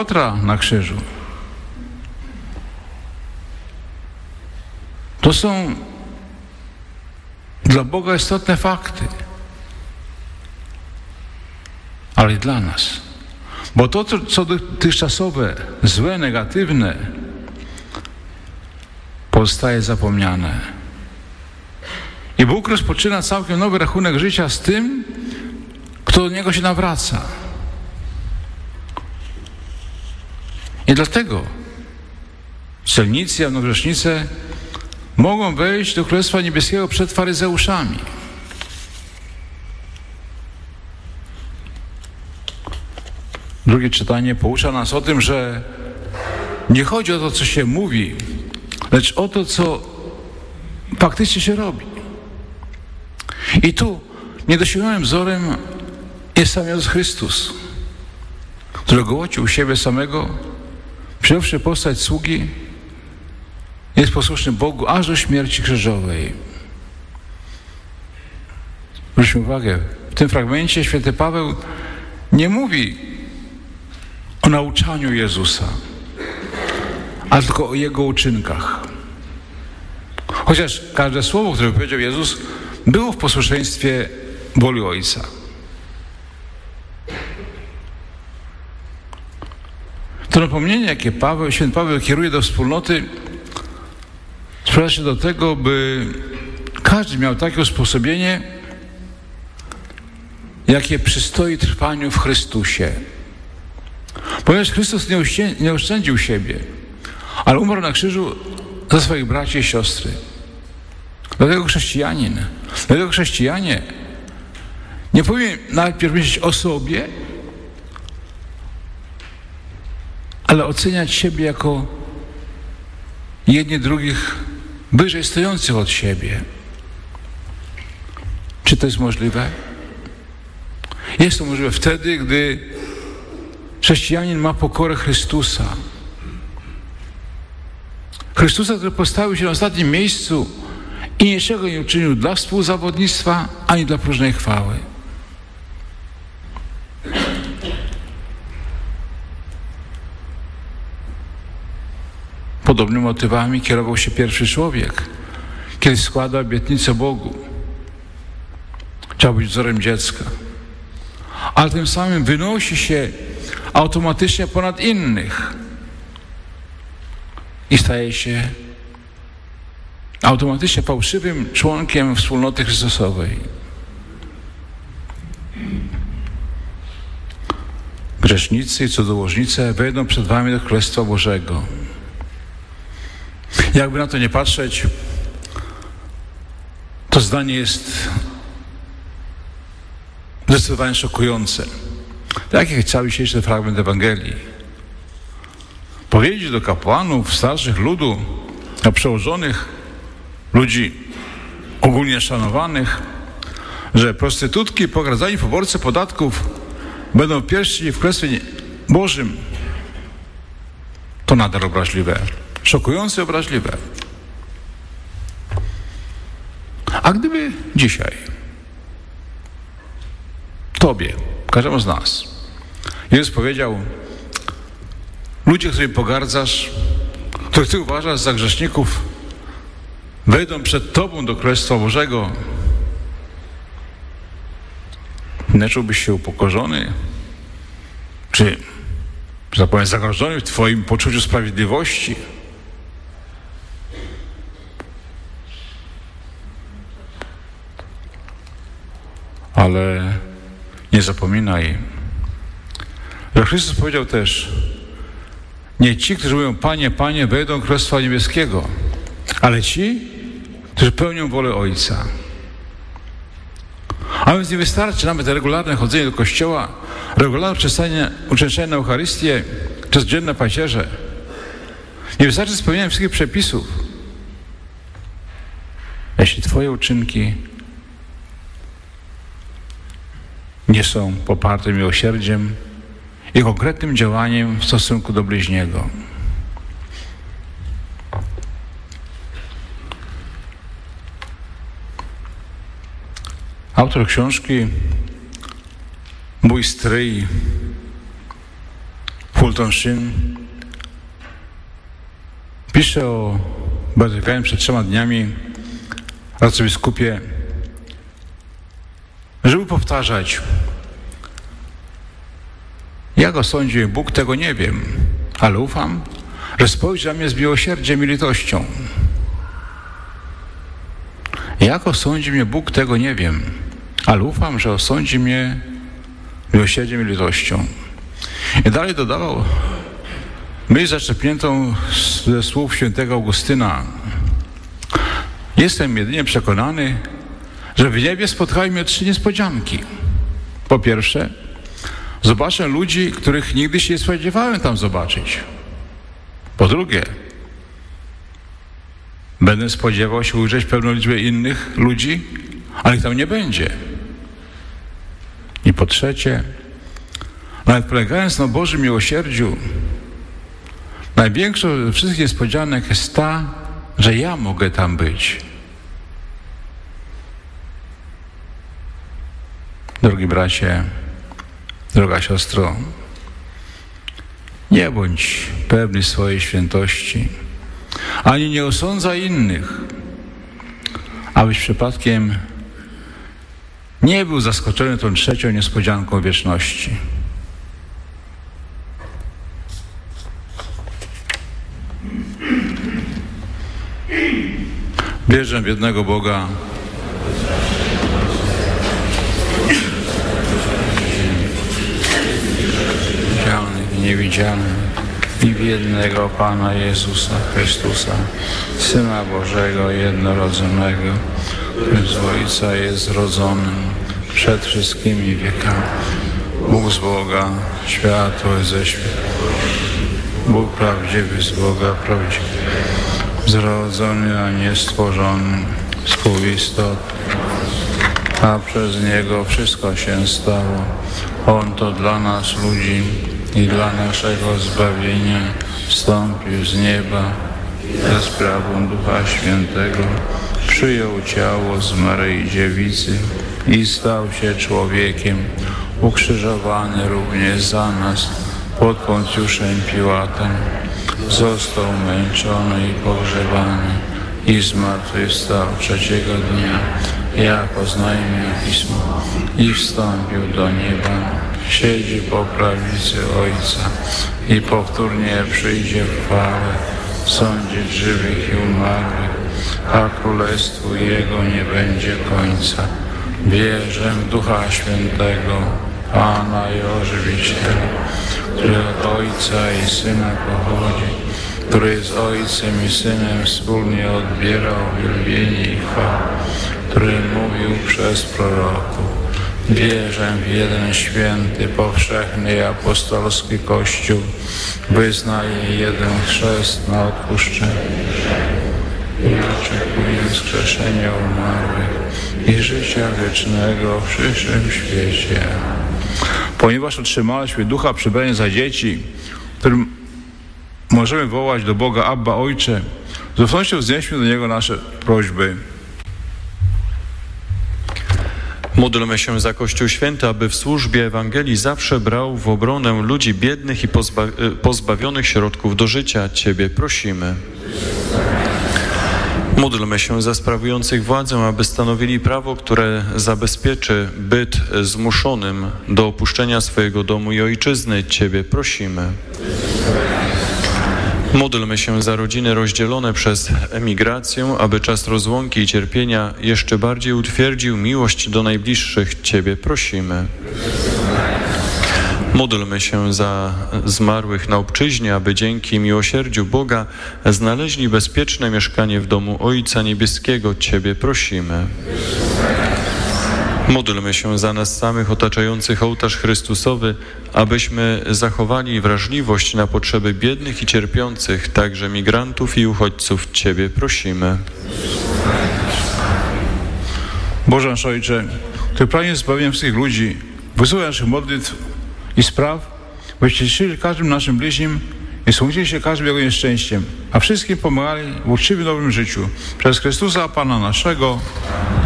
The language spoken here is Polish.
Piotra na krzyżu. To są dla Boga istotne fakty. Ale i dla nas. Bo to, co dotychczasowe, złe, negatywne, pozostaje zapomniane. I Bóg rozpoczyna całkiem nowy rachunek życia z tym, kto do Niego się nawraca. I dlatego celnicy, jawnogrzesznicy mogą wejść do Królestwa Niebieskiego przed faryzeuszami. Drugie czytanie poucza nas o tym, że nie chodzi o to, co się mówi, lecz o to, co faktycznie się robi. I tu niedosięgniętym wzorem jest sam Jezus Chrystus, którego gołocił siebie samego, przyjąwszy postać sługi, jest posłuszny Bogu aż do śmierci krzyżowej. Zwróćmy uwagę, w tym fragmencie święty Paweł nie mówi o nauczaniu Jezusa, ale tylko o Jego uczynkach. Chociaż każde słowo, które powiedział Jezus, było w posłuszeństwie woli Ojca. To napomnienie, jakie święty Paweł kieruje do wspólnoty, sprowadza się do tego, by każdy miał takie usposobienie, jakie przystoi trwaniu w Chrystusie. Ponieważ Chrystus nie oszczędził siebie, ale umarł na krzyżu za swoich braci i siostry. Dlatego chrześcijanie nie powinien najpierw myśleć o sobie, ale oceniać siebie jako jedni drugich wyżej stojących od siebie. Czy to jest możliwe? Jest to możliwe wtedy, gdy chrześcijanin ma pokorę Chrystusa. Chrystusa, który postawił się na ostatnim miejscu i niczego nie uczynił dla współzawodnictwa, ani dla próżnej chwały. Podobnymi motywami kierował się pierwszy człowiek, kiedy składał obietnicę Bogu. Chciał być wzorem dziecka, ale tym samym wynosi się automatycznie ponad innych i staje się automatycznie fałszywym członkiem wspólnoty Chrystusowej. Grzesznicy i cudzołożnice wejdą przed wami do Królestwa Bożego. Jakby na to nie patrzeć, to zdanie jest zdecydowanie szokujące. Tak jak cały dzisiejszy fragment Ewangelii. Powiedzieć do kapłanów, starszych ludu, a przełożonych, ludzi ogólnie szanowanych, że prostytutki pogardzani w poborce podatków będą pierwsi w Królestwie Bożym, to nadal obraźliwe. Szokujące, obraźliwe. A gdyby dzisiaj Tobie, każdemu z nas, Jezus powiedział: ludzie, którymi pogardzasz, których Ty uważasz za grzeszników, wejdą przed Tobą do Królestwa Bożego, nie czułbyś się upokorzony? Czy, że tak powiem, zagrożony w Twoim poczuciu sprawiedliwości? Ale nie zapominaj, że Chrystus powiedział też: nie ci, którzy mówią Panie, Panie, wejdą do Królestwa Niebieskiego, ale ci, którzy pełnią wolę Ojca. A więc nie wystarczy nawet regularne chodzenie do kościoła, regularne uczęszczanie na Eucharystię czy codzienne pacierze. Nie wystarczy spełnianie wszystkich przepisów. Jeśli Twoje uczynki nie są poparte miłosierdziem i konkretnym działaniem w stosunku do bliźniego. Autor książki, mój stryj, Fulton Sheen pisze o Batykanie przed 3 dniami arcybiskupie, żeby powtarzać: jak osądzi mnie Bóg, tego nie wiem, ale ufam, że spojrzy na mnie z miłosierdziem i litością. Jak osądzi mnie Bóg, tego nie wiem, ale ufam, że osądzi mnie miłosierdziem i litością. I dalej dodawał myśl zaczerpniętą ze słów świętego Augustyna: jestem jedynie przekonany, że w niebie spotkają mnie 3 niespodzianki. Po pierwsze, zobaczę ludzi, których nigdy się nie spodziewałem tam zobaczyć. Po drugie, będę spodziewał się ujrzeć pewną liczbę innych ludzi, ale ich tam nie będzie. I po trzecie, nawet polegając na Bożym miłosierdziu, największą ze wszystkich niespodzianek jest ta, że ja mogę tam być. Drogi bracie, droga siostro, nie bądź pewny swojej świętości, ani nie osądzaj innych, abyś przypadkiem nie był zaskoczony tą 3. niespodzianką wieczności. Wierzę w jednego Boga, widzialnych i niewidzialnych, i w jednego Pana Jezusa Chrystusa, Syna Bożego jednorodzonego, który z Ojca jest rodzonym przed wszystkimi wiekami. Bóg z Boga, światło ze światła, Bóg prawdziwy z Boga prawdziwy, zrodzony, a nie stworzony, współistotny, a przez Niego wszystko się stało. On to dla nas ludzi i dla naszego zbawienia wstąpił z nieba, ze sprawą Ducha Świętego przyjął ciało z Maryi Dziewicy i stał się człowiekiem, ukrzyżowany również za nas pod Poncjuszem Piłatem. Został męczony i pogrzebany i zmartwychwstał 3. dnia, jak oznajmia Pismo, i wstąpił do nieba, siedzi po prawicy Ojca i powtórnie przyjdzie w chwałę sądzić żywych i umarłych, a królestwu Jego nie będzie końca. Wierzę w Ducha Świętego, Pana i Ożywiciela, który od Ojca i Syna pochodzi, który z Ojcem i Synem wspólnie odbierał wielbienie i chwałę, który mówił przez proroków. Wierzę w jeden święty, powszechny i apostolski Kościół, wyznaję jeden chrzest na odpuszczenie i oczekuję wskrzeszenia umarłych i życia wiecznego w przyszłym świecie. Ponieważ otrzymaliśmy Ducha przybrania za dzieci, którym możemy wołać do Boga: Abba, Ojcze, z ufnością wznieśmy do Niego nasze prośby. Módlmy się za Kościół Święty, aby w służbie Ewangelii zawsze brał w obronę ludzi biednych i pozbawionych środków do życia. Ciebie prosimy. Módlmy się za sprawujących władzę, aby stanowili prawo, które zabezpieczy byt zmuszonym do opuszczenia swojego domu i ojczyzny. Ciebie prosimy. Módlmy się za rodziny rozdzielone przez emigrację, aby czas rozłąki i cierpienia jeszcze bardziej utwierdził miłość do najbliższych. Ciebie prosimy. Módlmy się za zmarłych na obczyźnie, aby dzięki miłosierdziu Boga znaleźli bezpieczne mieszkanie w domu Ojca Niebieskiego. Ciebie prosimy. Módlmy się za nas samych otaczających ołtarz Chrystusowy, abyśmy zachowali wrażliwość na potrzeby biednych i cierpiących, także migrantów i uchodźców. Ciebie prosimy. Boże nasz Ojcze, który pragniesz zbawienia wszystkich ludzi, wysłuchaj naszych modlitw i spraw, byście cieszyli każdym naszym bliźnim i służyli się każdym jego nieszczęściem, a wszystkim pomagali w uczciwym nowym życiu. Przez Chrystusa Pana naszego.